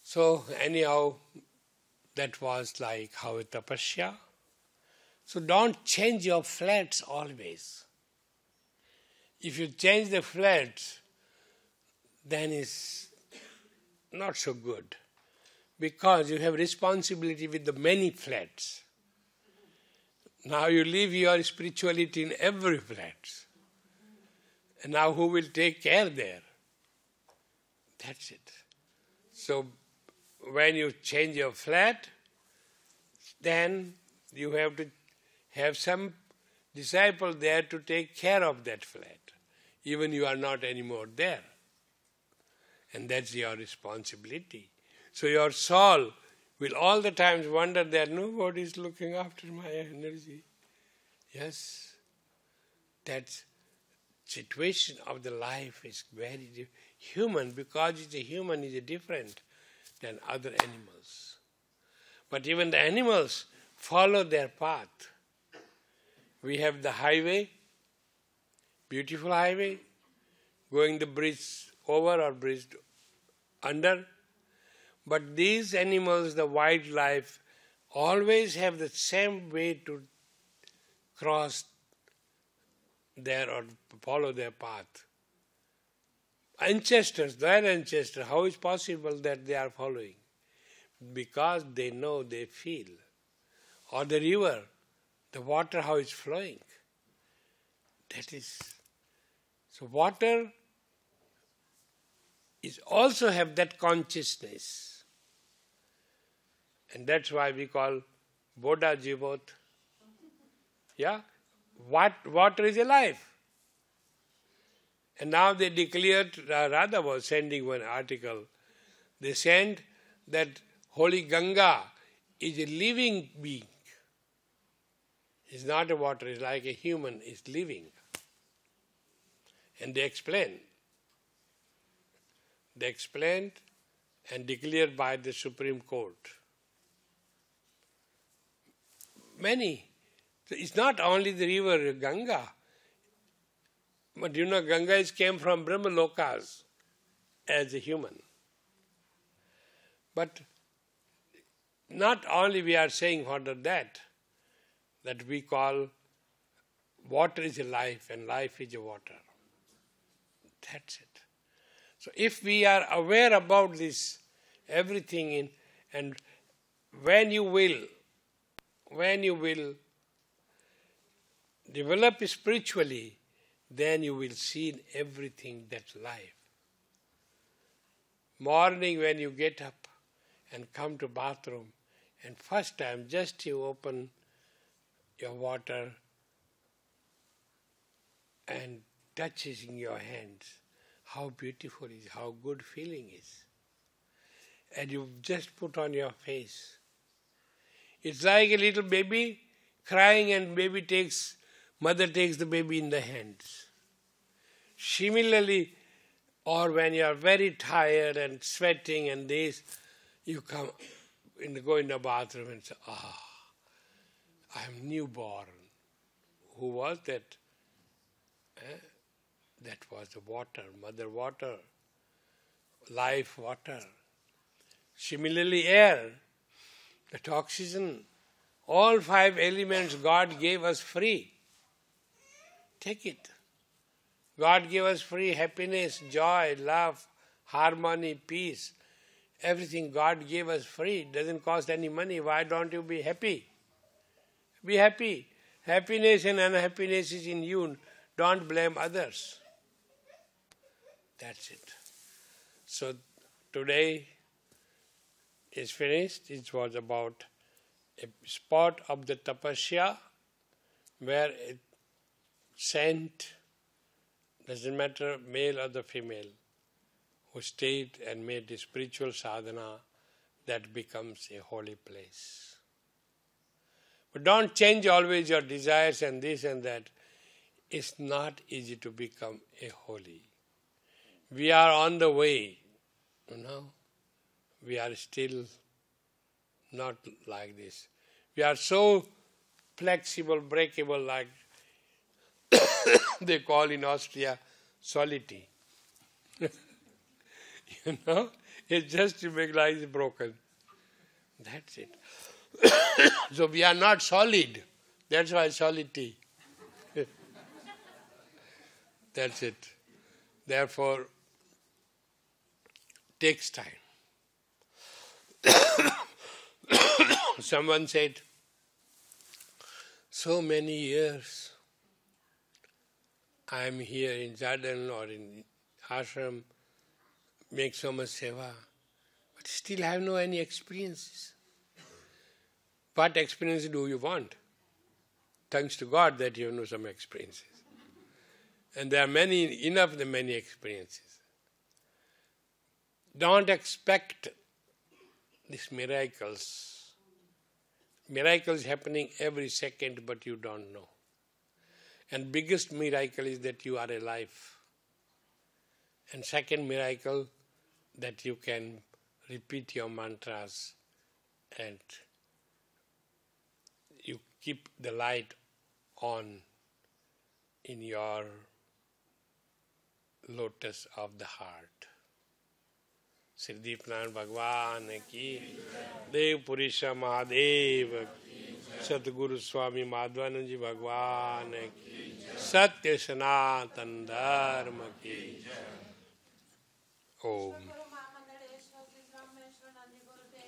So anyhow, that was like how a tapasya. So don't change your flats always. If you change the flats, then it's not so good, because you have responsibility with the many flats. Now you leave your spirituality in every flat. And now who will take care there? That's it. So when you change your flat, then you have to have some disciple there to take care of that flat, even you are not anymore there. And that's your responsibility. So your soul will all the times wonder that nobody is looking after my energy. Yes, that situation of the life is very human, because it's a human is different than other animals. But even the animals follow their path. We have the highway, beautiful highway, going the bridge over or bridge under. But these animals, the wildlife, always have the same way to cross there or follow their path. Ancestors, their ancestors, how is possible that they are following? Because they know, they feel. Or the river, the water, how it's flowing. That is. So water is also have that consciousness. And that's why we call Bodha Jivot. Yeah? Water is alive. And now they declared, Radha was sending one article, they sent that Holy Ganga is a living being. It's not a water, it's like a human, it's living. And they explained. They explained and declared by the Supreme Court. Many. So it's not only the river Ganga, but Ganga came from Brahma Lokas as a human. But not only we are saying further that we call water is a life and life is a water. That's it. So if we are aware about this, everything and when you will develop spiritually, then you will see in everything that's life. Morning when you get up and come to bathroom, and first time just you open your water and touches in your hands, how beautiful it is, how good feeling is. And you just put on your face. It's like a little baby crying and mother takes the baby in the hands. Similarly, or when you are very tired and sweating and this, you go in the bathroom and say, I am newborn. Who was that? That was the water, mother water, life water. Similarly, air, that oxygen, all 5 elements God gave us free. Take it. God gave us free happiness, joy, love, harmony, peace. Everything God gave us free. It doesn't cost any money. Why don't you be happy? Be happy. Happiness and unhappiness is in you. Don't blame others. That's it. So today is finished. It was about a spot of the tapasya where a saint, doesn't matter male or the female, who stayed and made the spiritual sadhana, that becomes a holy place. But don't change always your desires and this and that. It's not easy to become a holy. We are on the way, We are still not like this. We are so flexible, breakable, like they call in Austria, solidity. It's just to make life broken. That's it. So we are not solid. That's why solidity. That's it. Therefore, takes time. Someone said, so many years I am here in Jardin or in ashram, make so much seva, but still I have no any experiences. What experience do you want? Thanks to God that you know some experiences. And there are many experiences. Don't expect these miracles. Miracles happening every second, but you don't know. And biggest miracle is that you are alive. And second miracle, that you can repeat your mantras and you keep the light on in your lotus of the heart. Sri Deepnand Bhagwan ki, Dev Purisha Mahadev, Satguru Swami Madhvanand Ji Bhagwan ki, Satya Sanatan Dharma ki. Om.